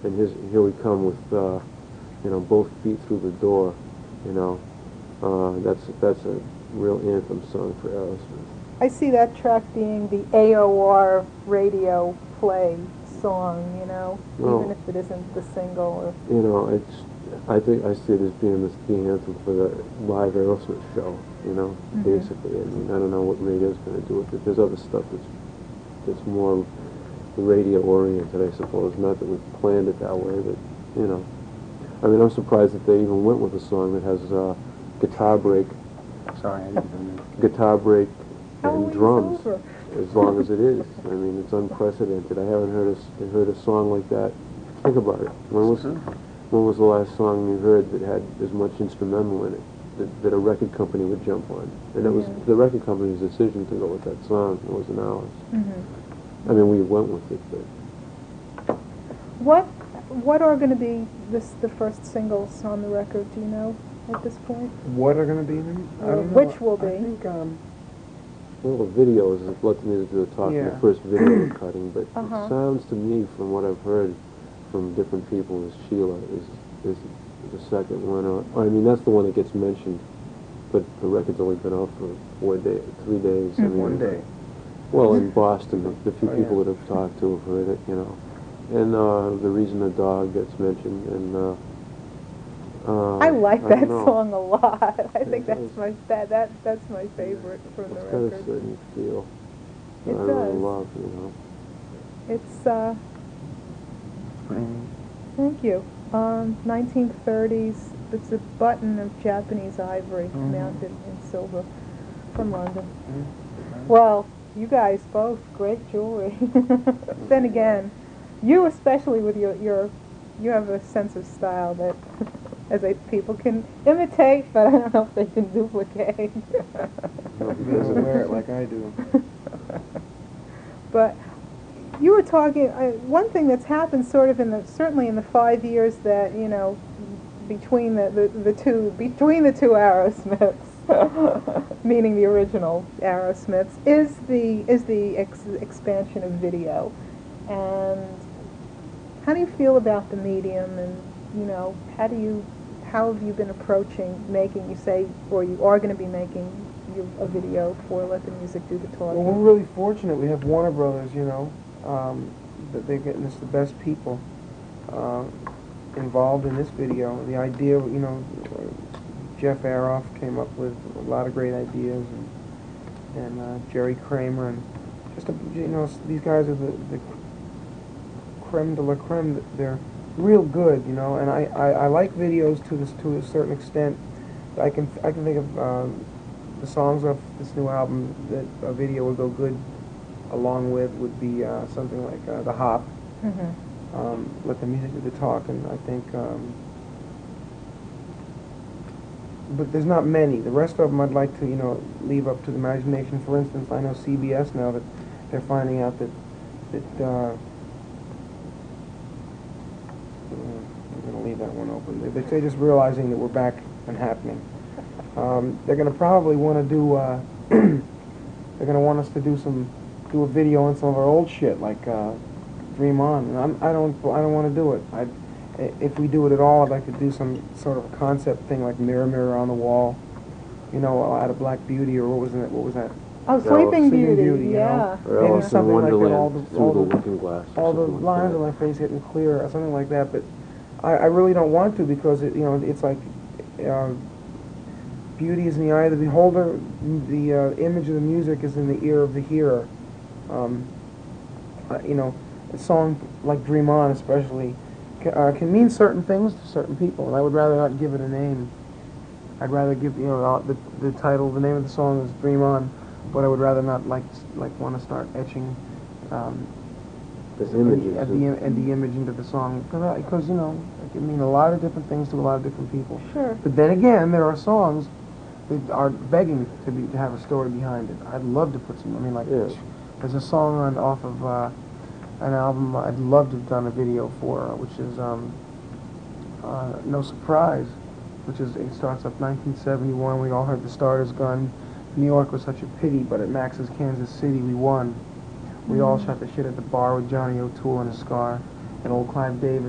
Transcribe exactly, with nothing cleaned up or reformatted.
and his, here we come with, uh, you know, both feet through the door, you know. Uh, that's, that's a real anthem song for Aerosmith. I see that track being the A O R radio play song, you know, Well, even if it isn't the single. Or you know, it's, I think I see it as being this the anthem for the live Aerosmith show, you know, Mhm. basically. I mean, I don't know what radio's going to do with it. There's other stuff that's, that's more radio-oriented, I suppose. Not that we've planned it that way, but, you know. I mean, I'm surprised that they even went with a song that has uh, guitar break, Sorry, I didn't know. guitar break How and long is drums, over? as long as it is. I mean, it's unprecedented. I haven't heard a, s- heard a song like that. Think about it. When was when was the last song you heard that had as much instrumental in it that, that a record company would jump on? And it was Yeah. the record company's decision to go with that song. It wasn't ours. Mhm. I mean, we went with it, but What what are going to be this the first singles on the record? Do you know at this point? What are going to be them? I Or don't know. which will be? I think, um, well, the video is let me do the talking. Yeah. The first video cutting, but Uh-huh. it sounds to me, from what I've heard from different people, is Sheila is is the second one. Or, I mean, that's the one that gets mentioned, but the record's only been out for four days, three days. I Mhm. mean, one day. Well, in Boston, the, the few Oh, people yeah. that have talked to have heard it, you know. And uh, the reason the dog gets mentioned, and uh, uh, I like I that don't know. song a lot. I It think that's does. my that that that's my favorite from the It's got a record. certain feel that It I really does. love, you know. It's uh, Mm. thank you. Um, nineteen thirties. It's a button of Japanese ivory Mhm. mounted in silver from London. Mm. Well, you guys both great jewelry. Then again, you especially with your your you have a sense of style that as I, people can imitate, but I don't know if they can duplicate. No, They because don't of- wear it like I do. But you were talking. Uh, one thing that's happened, sort of in the certainly in the five years that you know between the, the, the two between the two Aerosmiths, meaning the original Aerosmiths, is the is the ex expansion of video. And how do you feel about the medium? And you know, how do you how have you been approaching making? You say, or you are going to be making your, a video for Let the Music Do the Talking. Well, we're really fortunate. We have Warner Brothers, you know, um, that they're getting us the best people uh, involved in this video. The idea, you know, uh, Jeff Aroff came up with a lot of great ideas, and, and uh, Jerry Kramer, and just a, you know, s- these guys are the, the creme de la creme. They're real good, you know, and I, I, I like videos to this to a certain extent. I can I can think of um, the songs off this new album that a video would go good along with would be uh, something like uh, The Hop, Mm-hmm. um, Let the Music Do the Talking. I think, um, but there's not many. The rest of them I'd like to, you know, leave up to the imagination. For instance, I know C B S now that they're finding out that that uh, I'm going to leave that one open. They- They're just realizing that we're back and happening. Um, they're going to probably want to do. Uh, they're going to want us to do some, do a video on some of our old shit, like uh, Dream On. And I'm, I don't, I don't want to do it. I, if we do it at all, I'd like to do some sort of a concept thing, like Mirror, Mirror on the Wall. You know, out of Black Beauty, or what was that? What was that? Oh, Alice Sleeping in Beauty, Beauty, you yeah. know? Or Maybe Alice in something like that, Wonderland all the- through all the the- looking glass. or all the something like lines that. on my face getting clear, or something like that. But I, I really don't want to, because it, you know, it's like uh, beauty is in the eye of the beholder. The uh, image of the music is in the ear of the hearer. Um, uh, you know, a song like Dream On, especially, ca uh, can mean certain things to certain people, and I would rather not give it a name. I'd rather give, you know, uh, the the title, the name of the song is Dream On, but I would rather not like like want to start etching. Um, The images. and the, im- and the image into the song, because, you know, it can mean a lot of different things to a lot of different people. Sure. But then again, there are songs that are begging to be to have a story behind it. I'd love to put some. I mean, like, Yeah. there's a song on off of uh, an album I'd love to have done a video for, uh, which is um, uh, No Surprise, which is, it starts up nineteen seventy-one. We all heard the Start Is Gun. New York was such a pity, but at Max's Kansas City we won. We all shot the shit at the bar with Johnny O'Toole and a scar, and old Clive Davis.